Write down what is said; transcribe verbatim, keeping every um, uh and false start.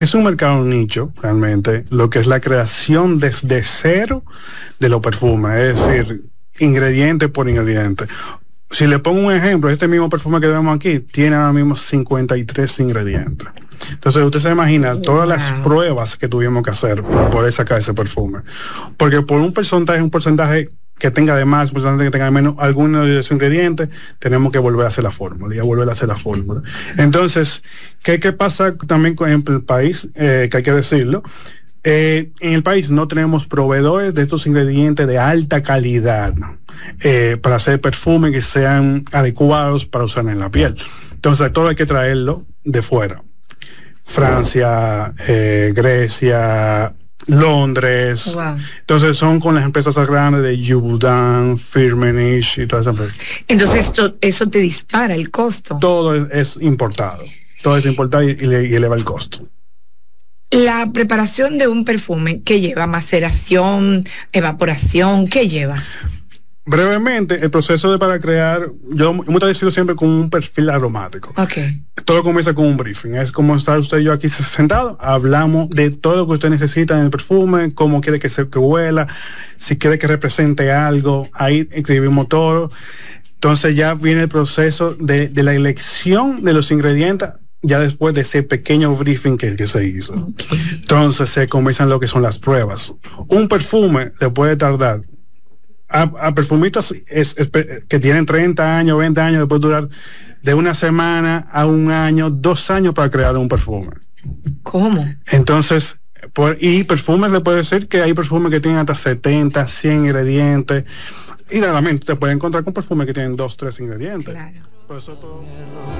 Es un mercado nicho, realmente, lo que es la creación desde cero de los perfumes, es decir, ingrediente por ingrediente. Si le pongo un ejemplo, este mismo perfume que vemos aquí tiene ahora mismo cincuenta y tres ingredientes. Entonces usted se imagina todas las pruebas que tuvimos que hacer para poder sacar ese perfume. Porque por un porcentaje, un porcentaje que tenga de más, un porcentaje que tenga de menos, alguno de esos ingredientes, tenemos que volver a hacer la fórmula y a volver a hacer la fórmula. Entonces, ¿qué, qué pasa también con el país? Eh, que hay que decirlo. Eh, en el país no tenemos proveedores de estos ingredientes de alta calidad eh, para hacer perfumes que sean adecuados para usar en la piel. Entonces, todo hay que traerlo de fuera. Francia, eh, Grecia, Londres. Wow. Entonces son con las empresas más grandes de Givaudan, Firmenich y todas esas empresas. Entonces esto, eso te dispara el costo. Todo es, es importado. Todo es importado y, y, le, y eleva el costo. La preparación de un perfume, ¿qué lleva? Maceración, evaporación, ¿qué lleva? Brevemente, el proceso de para crear, yo me gusta decirlo siempre con un perfil aromático. Okay. Todo comienza con un briefing. Es como estar usted y yo aquí sentados, hablamos de todo lo que usted necesita en el perfume, cómo quiere que se que huela, si quiere que represente algo, ahí escribimos todo. Entonces ya viene el proceso de, de la elección de los ingredientes, ya después de ese pequeño briefing que, que se hizo. Okay. Entonces se comienzan lo que son las pruebas. Un perfume le puede tardar a, a perfumistas es, es, que tienen treinta años, veinte años, le puede durar de una semana a un año, dos años para crear un perfume. ¿Cómo? Entonces, por, y perfumes le puede decir que hay perfumes que tienen hasta setenta, cien ingredientes, y realmente te puedes encontrar con perfumes que tienen dos, tres ingredientes. Claro. Por eso todo...